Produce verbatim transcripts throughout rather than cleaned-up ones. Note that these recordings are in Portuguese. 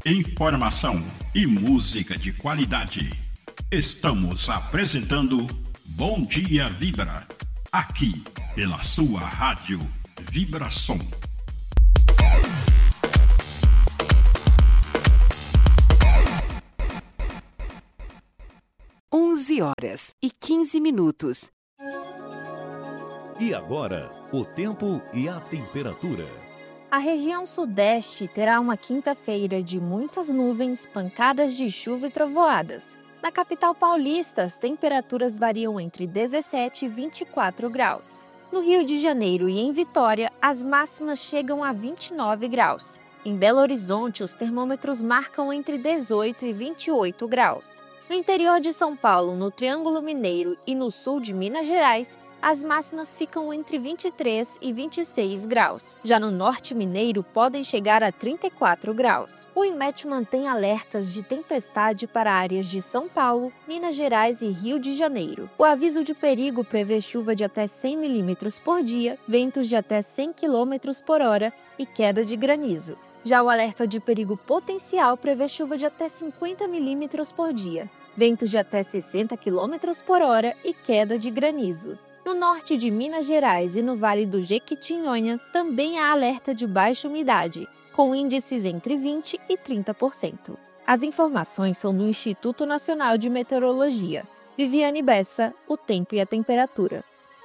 Informação e música de qualidade. Estamos apresentando Bom Dia Vibra, aqui pela sua rádio Vibração. onze horas e quinze minutos. E agora, o tempo e a temperatura. A região sudeste terá uma quinta-feira de muitas nuvens, pancadas de chuva e trovoadas. Na capital paulista, as temperaturas variam entre dezessete e vinte e quatro graus. No Rio de Janeiro e em Vitória, as máximas chegam a vinte e nove graus. Em Belo Horizonte, os termômetros marcam entre dezoito e vinte e oito graus. No interior de São Paulo, no Triângulo Mineiro e no sul de Minas Gerais, as máximas ficam entre vinte e três e vinte e seis graus. Já no norte mineiro, podem chegar a trinta e quatro graus. O INMET mantém alertas de tempestade para áreas de São Paulo, Minas Gerais e Rio de Janeiro. O aviso de perigo prevê chuva de até cem milímetros por dia, ventos de até cem quilômetros por hora e queda de granizo. Já o alerta de perigo potencial prevê chuva de até cinquenta milímetros por dia, ventos de até sessenta quilômetros por hora e queda de granizo. No norte de Minas Gerais e no Vale do Jequitinhonha também há alerta de baixa umidade, com índices entre vinte e trinta por cento. As informações são do Instituto Nacional de Meteorologia. Viviane Bessa, o tempo e a temperatura.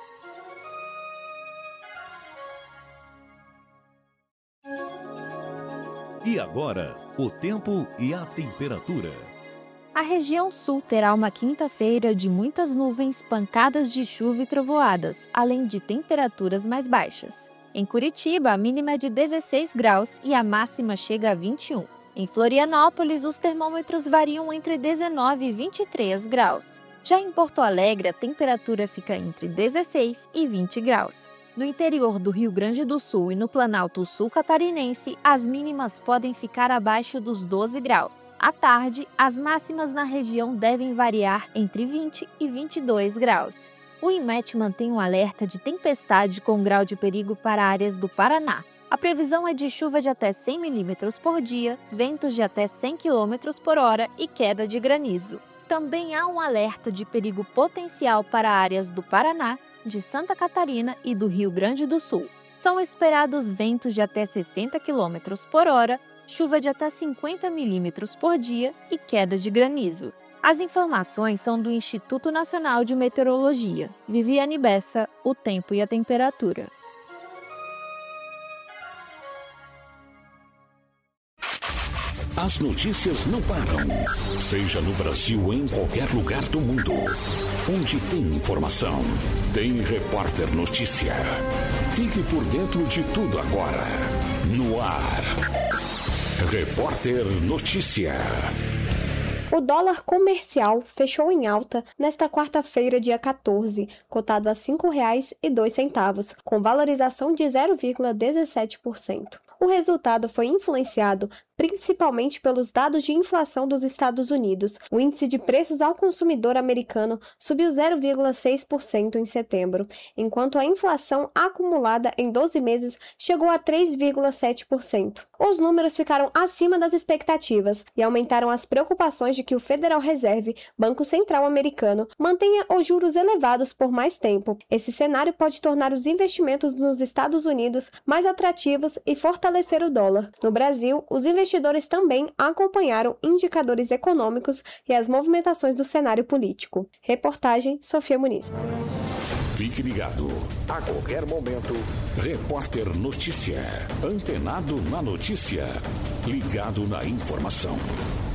E agora, o tempo e a temperatura. A região sul terá uma quinta-feira de muitas nuvens, pancadas de chuva e trovoadas, além de temperaturas mais baixas. Em Curitiba, a mínima é de dezesseis graus e a máxima chega a vinte e um. Em Florianópolis, os termômetros variam entre dezenove e vinte e três graus. Já em Porto Alegre, a temperatura fica entre dezesseis e vinte graus. No interior do Rio Grande do Sul e no Planalto Sul Catarinense, as mínimas podem ficar abaixo dos doze graus. À tarde, as máximas na região devem variar entre vinte e vinte e dois graus. O INMET mantém um alerta de tempestade com grau de perigo para áreas do Paraná. A previsão é de chuva de até cem milímetros por dia, ventos de até cem quilômetros por hora e queda de granizo. Também há um alerta de perigo potencial para áreas do Paraná, de Santa Catarina e do Rio Grande do Sul. São esperados ventos de até sessenta quilômetros por hora, chuva de até cinquenta milímetros por dia e queda de granizo. As informações são do Instituto Nacional de Meteorologia. Viviane Bessa, o tempo e a temperatura. As notícias não param, seja no Brasil ou em qualquer lugar do mundo. Onde tem informação, tem Repórter Notícia. Fique por dentro de tudo agora. No ar. Repórter Notícia. O dólar comercial fechou em alta nesta quarta-feira, dia quatorze, cotado a cinco reais e dois centavos, com valorização de zero vírgula dezessete por cento. O resultado foi influenciado principalmente pelos dados de inflação dos Estados Unidos. O índice de preços ao consumidor americano subiu zero vírgula seis por cento em setembro, enquanto a inflação acumulada em doze meses chegou a três vírgula sete por cento. Os números ficaram acima das expectativas e aumentaram as preocupações de que o Federal Reserve, Banco Central americano, mantenha os juros elevados por mais tempo. Esse cenário pode tornar os investimentos nos Estados Unidos mais atrativos e fortalecer o dólar. No Brasil, os investidores Investidores também acompanharam indicadores econômicos e as movimentações do cenário político. Reportagem Sofia Muniz. Fique ligado. A qualquer momento, Repórter Notícia. Antenado na notícia. Ligado na informação.